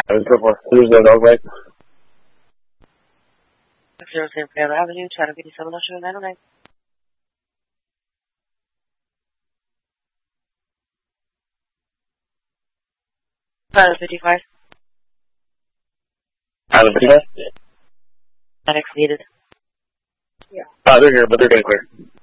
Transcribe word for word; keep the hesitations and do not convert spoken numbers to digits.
I was go for There's no dog right. zero zero Fair Avenue, Chatham fifty-seven, Ocean nine oh nine. Pilot fifty-five. Pilot fifty-five? Medics needed. Yeah. Uh, they're here, but they're getting clear.